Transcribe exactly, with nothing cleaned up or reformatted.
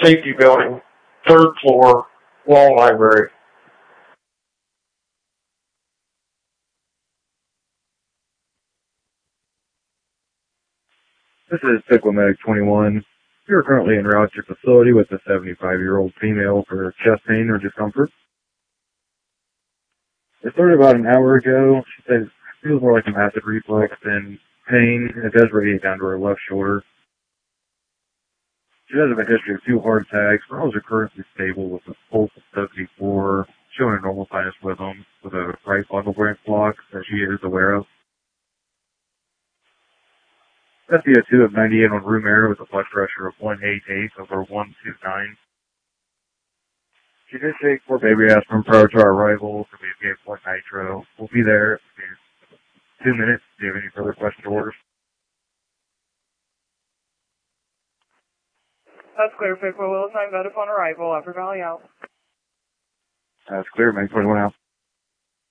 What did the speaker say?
safety building, third floor, law library. This is Cyclomatic twenty-one. We are currently en route to your facility with a seventy-five-year-old female for chest pain or discomfort. It started about an hour ago. She said it feels more like an acid reflux than pain, and it does radiate down to her left shoulder. She does have a history of two heart attacks. Vitals are currently stable with a pulse of seventy-four, showing a normal sinus rhythm with a right bundle branch block that she is aware of. S p O two of ninety-eight on room air with a blood pressure of one eighty-eight over one twenty-nine. She did take four baby aspirin prior to our arrival, so we gave one nitro. We'll be there in two minutes. Do you have any further questions or orders? That's clear, Pickle. Willis nine vet upon arrival. Upper Valley out. That's clear, Mag twenty-one out.